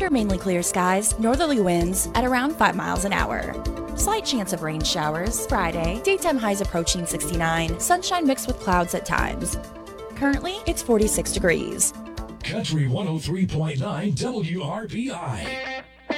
Under mainly clear skies, northerly winds at around 5 miles an hour. Slight chance of rain showers Friday. Daytime highs approaching 69. Sunshine mixed with clouds at times. Currently, it's 46 degrees. Country 103.9 WRPI.